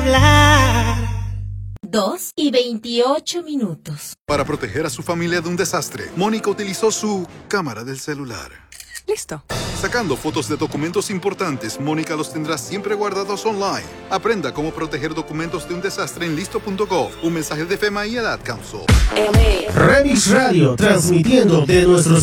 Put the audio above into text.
2:28. Para proteger a su familia de un desastre, Mónica utilizó su cámara del celular. Listo. Sacando fotos de documentos importantes, Mónica los tendrá siempre guardados online. Aprenda cómo proteger documentos de un desastre en listo.gov. Un mensaje de FEMA y el Ad Council. Remix Radio, transmitiendo de nuestros